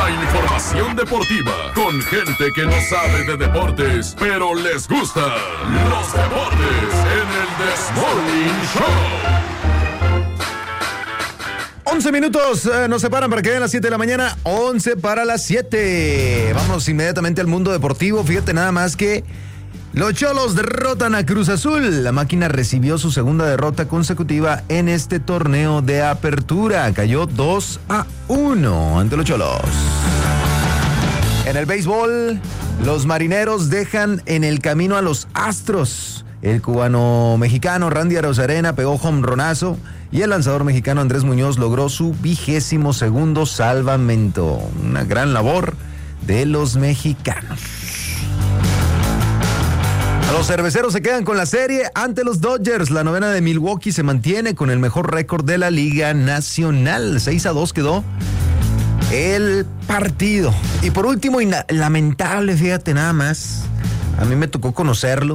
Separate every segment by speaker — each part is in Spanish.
Speaker 1: La información deportiva con gente que no sabe de deportes, pero les gusta. Los deportes en el This Morning Show.
Speaker 2: 11 minutos nos separan para que den las 7 de la mañana. 11 para las 7. Vamos inmediatamente al mundo deportivo. Fíjate nada más que los Cholos derrotan a Cruz Azul. La máquina recibió su segunda derrota consecutiva en este torneo de apertura. Cayó 2-1 ante los Cholos. En el béisbol, los Marineros dejan en el camino a los Astros. El cubano-mexicano Randy Arozarena pegó jonronazo y el lanzador mexicano Andrés Muñoz logró su 22º salvamento. Una gran labor de los mexicanos. Los cerveceros se quedan con la serie ante los Dodgers. La novena de Milwaukee se mantiene con el mejor récord de la Liga Nacional. 6-2 quedó el partido. Y por último, lamentable, fíjate nada más, a mí me tocó conocerlo,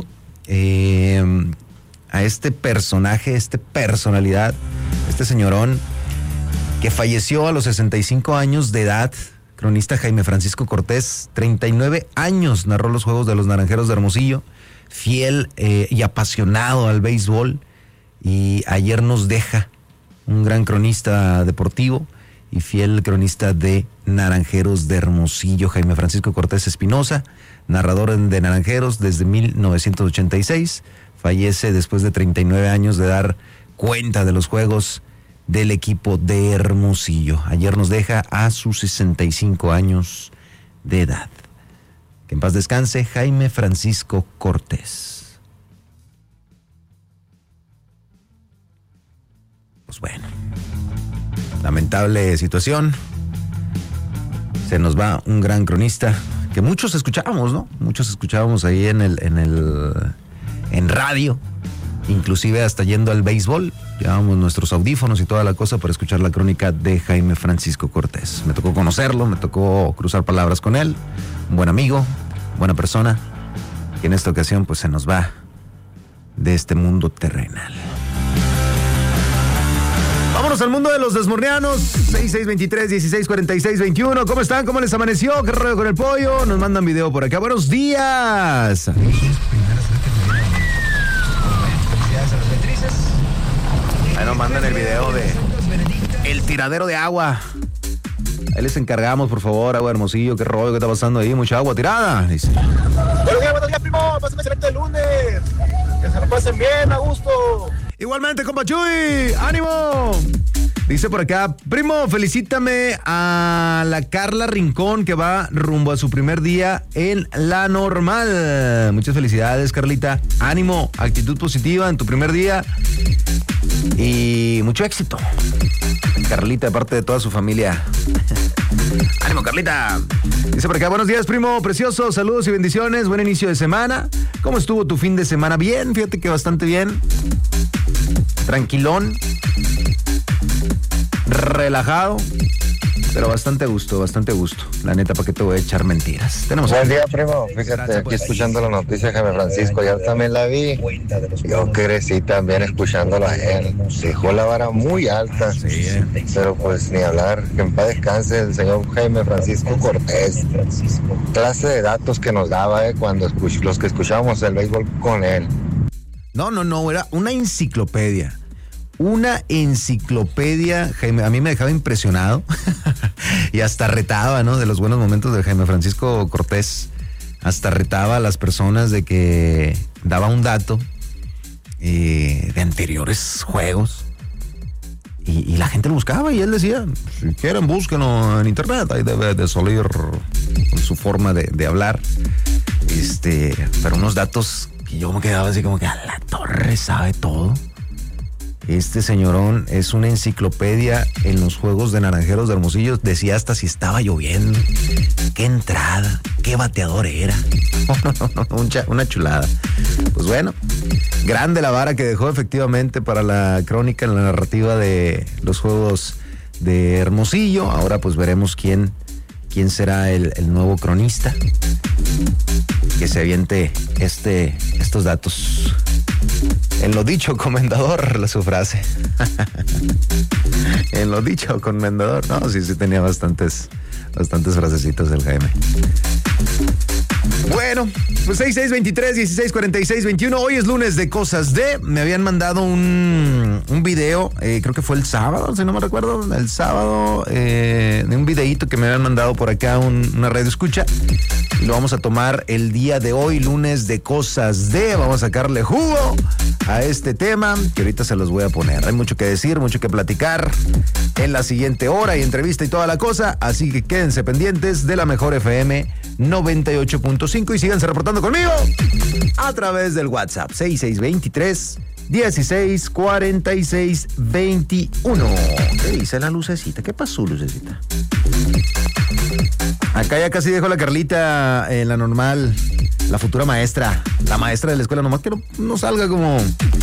Speaker 2: a este personaje, personalidad, este señorón que falleció a los 65 años de edad, cronista Jaime Francisco Cortés. 39 años narró los juegos de los Naranjeros de Hermosillo, fiel y apasionado al béisbol, y ayer nos deja un gran cronista deportivo y fiel cronista de Naranjeros de Hermosillo, Jaime Francisco Cortés Espinosa, narrador de Naranjeros desde 1986, fallece después de 39 años de dar cuenta de los juegos del equipo de Hermosillo. Ayer nos deja a sus 65 años de edad. Que en paz descanse Jaime Francisco Cortés. Pues bueno, lamentable situación. Se nos va un gran cronista que muchos escuchábamos, ¿no? Muchos escuchábamos ahí en radio, inclusive hasta yendo al béisbol. Llevábamos nuestros audífonos y toda la cosa para escuchar la crónica de Jaime Francisco Cortés. Me tocó conocerlo, me tocó cruzar palabras con él. Un buen amigo, buena persona, que en esta ocasión pues se nos va de este mundo terrenal. Vámonos al mundo de los desmornianos. 6623-1646-21. ¿Cómo están? ¿Cómo les amaneció? ¿Qué rollo con el pollo? Nos mandan video por acá. Buenos días. Ahí nos mandan el video de el tiradero de agua. Ahí les encargamos, por favor, Agua Hermosillo. ¿Qué rollo? ¿Qué está pasando ahí? Mucha agua tirada. Dice.
Speaker 3: Buenos días, primo. Pásenme excelente lunes. Que se lo pasen bien, a gusto.
Speaker 2: Igualmente, compa Chuy. ¡Ánimo! Dice por acá, primo, felicítame a la Carla Rincón que va rumbo a su primer día en La Normal. Muchas felicidades, Carlita. Ánimo, actitud positiva en tu primer día y mucho éxito. Carlita, de parte de toda su familia. ¡Ánimo, Carlita! Dice por acá, buenos días, primo precioso, saludos y bendiciones, buen inicio de semana. ¿Cómo estuvo tu fin de semana? Bien, fíjate que bastante bien. Tranquilón. Relajado, pero bastante gusto. La neta, ¿para qué te voy a echar mentiras?
Speaker 4: Tenemos buen día, primo. Fíjate, aquí escuchando la noticia de Jaime Francisco, ya también la vi. Yo crecí también escuchándola a él. Dejó la vara muy alta. Sí, pero pues ni hablar. Que en paz descanse el señor Jaime Francisco Cortés. Clase de datos que nos daba cuando los que escuchábamos el béisbol con él.
Speaker 2: No, era una enciclopedia. Una enciclopedia, Jaime, a mí me dejaba impresionado y hasta retaba, ¿no? De los buenos momentos de Jaime Francisco Cortés, hasta retaba a las personas de que daba un dato de anteriores juegos y la gente lo buscaba y él decía, si quieren búsquenlo en internet, ahí debe de salir con su forma de hablar, pero unos datos que yo me quedaba así como que a la torre sabe todo. Este señorón es una enciclopedia en los juegos de Naranjeros de Hermosillo. Decía hasta si estaba lloviendo. Qué entrada, qué bateador era. Una chulada. Pues bueno, grande la vara que dejó efectivamente para la crónica, en la narrativa de los juegos de Hermosillo. Ahora pues veremos quién será el nuevo cronista que se aviente estos datos. En lo dicho, comendador, su frase. En lo dicho, comendador. No, sí tenía bastantes Bastantes frasecitas del Jaime. Bueno, pues 6623-1646-21. Hoy es lunes de Cosas de. Me habían mandado un video, creo que fue el sábado, si no me recuerdo, el sábado, de un videíto que me habían mandado por acá una radio escucha. Y lo vamos a tomar el día de hoy, lunes de Cosas de. Vamos a sacarle jugo a este tema que ahorita se los voy a poner. Hay mucho que decir, mucho que platicar en la siguiente hora y entrevista y toda la cosa. Así que quédense pendientes de la Mejor FM 98.5 y síganse reportando conmigo a través del WhatsApp 6623-1646-21. ¿Qué dice la lucecita? ¿Qué pasó, lucecita? Acá ya casi dejo la Carlita en la normal, la futura maestra, la maestra de la escuela, nomás que no salga como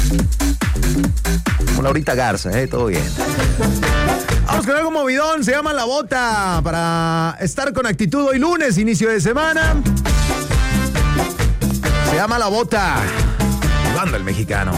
Speaker 2: Laurita Garza, todo bien. Vamos con algo movidón, se llama La Bota, para estar con actitud hoy lunes, inicio de semana. Se llama La Bota, banda el mexicano.